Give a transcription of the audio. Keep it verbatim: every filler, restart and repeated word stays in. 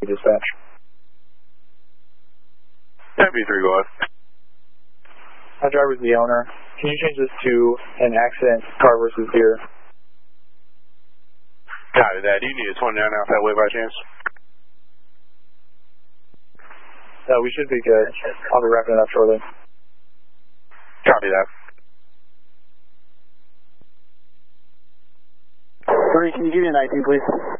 dispatch. Yeah, B three, go ahead. My driver's the owner. Can you change this to an accident, car versus deer? Copy that. Do you need a twenty-nine out that way by chance? No, we should be good. I'll be wrapping it up shortly. Copy that. Three, can you give me an I D, please?